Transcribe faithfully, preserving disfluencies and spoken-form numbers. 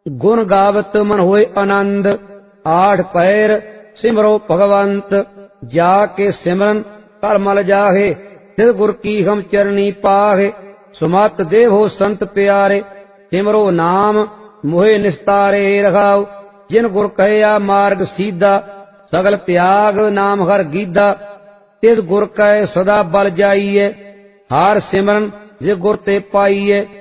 गुण गावत मन होए आनंद। आठ पैर सिमरो भगवंत, जाके सिमरन कर मल जाहे। तिस गुर की हम चरनी पाहे, सुमत देवो संत प्यारे। सिमरो नाम मोहे निस्तारे रखाओ, जिन गुर कहया मार्ग सीधा। सगल त्याग नाम हर गीधा, तिस गुर कह सदा बल जाइए। हार सिमरन जे गुर ते पाइए,